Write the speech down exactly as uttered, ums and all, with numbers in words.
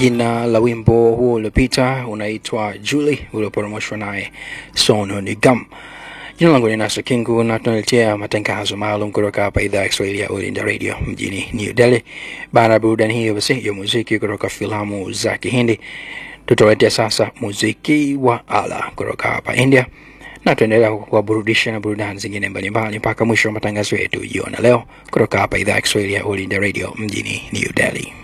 Jina la wimbo huo uliopita unaitwa Julie, uliopromoshwa naye Sonu Nigam. Jina langu ni Nasser Kingu na tunaletea matangazo maalum kutoka hapa idhaa ya Kiswahili ya Ulinda Radio mjini New Delhi. Baada ya burudani hiyo basi ya muziki kutoka filamu za Kihindi, tutawaletea sasa muziki wa ala kutoka hapa India. Na tuendelea kuwaburudisha na burudani zingine mbalimbali mpaka mwisho wa matangazo yetu jioni leo kutoka hapa idhaa ya Kiswahili ya Ulinda Radio mjini New Delhi.